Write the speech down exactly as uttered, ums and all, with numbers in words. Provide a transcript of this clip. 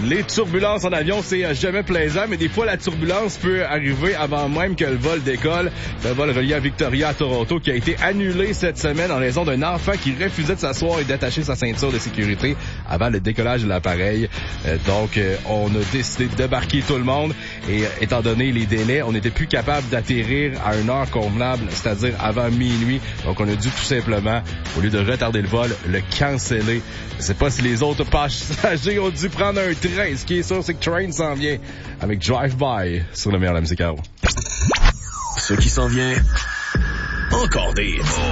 Les turbulences en avion, c'est jamais plaisant, mais des fois, la turbulence peut arriver avant même que le vol décolle. Le vol reliant Victoria à Toronto qui a été annulé cette semaine en raison d'un enfant qui refusait de s'asseoir et d'attacher sa ceinture de sécurité avant le décollage de l'appareil. Euh, donc, euh, on a décidé de débarquer tout le monde et euh, étant donné les délais, on n'était plus capable d'atterrir à une heure convenable, c'est-à-dire avant minuit. Donc, on a dû tout simplement, au lieu de retarder le vol, le canceller. Je sais pas si les autres passagers ont dû prendre un train. Ce qui est sûr, c'est que Train s'en vient avec Drive-By sur le meilleur de la musique à vous. Ce qui s'en vient, encore des